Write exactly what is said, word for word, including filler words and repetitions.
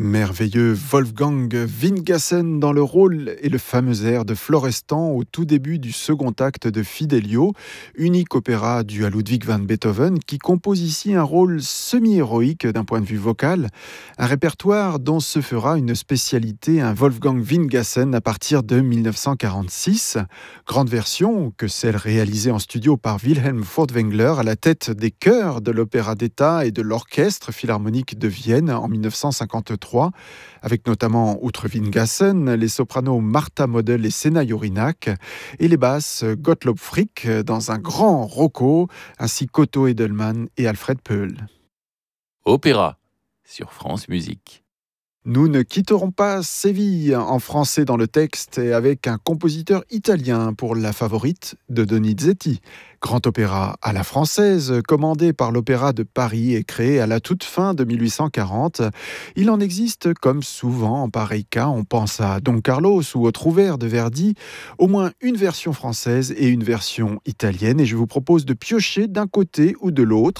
Merveilleux Wolfgang Wingassen dans le rôle et le fameux air de Florestan au tout début du second acte de Fidelio, unique opéra dû à Ludwig van Beethoven qui compose ici un rôle semi-héroïque d'un point de vue vocal, un répertoire dont se fera une spécialité un Wolfgang Wingassen à partir de dix-neuf cent quarante-six, grande version que celle réalisée en studio par Wilhelm Furtwängler à la tête des chœurs de l'Opéra d'État et de l'Orchestre Philharmonique de Vienne en dix-neuf cent cinquante-trois, avec notamment, outre Wingassen, les sopranos Martha Model et Sena Jorinak, et les basses Gottlob Frick dans un grand rocco, ainsi qu'Otto Edelmann et Alfred Pöhl. Opéra sur France Musique. Nous ne quitterons pas Séville en français dans le texte et avec un compositeur italien pour La Favorite de Donizetti. Grand opéra à la française, commandé par l'Opéra de Paris et créé à la toute fin de mille huit cent quarante. Il en existe, comme souvent en pareil cas, on pense à Don Carlos ou au Trouvère de Verdi, au moins une version française et une version italienne. Et je vous propose de piocher d'un côté ou de l'autre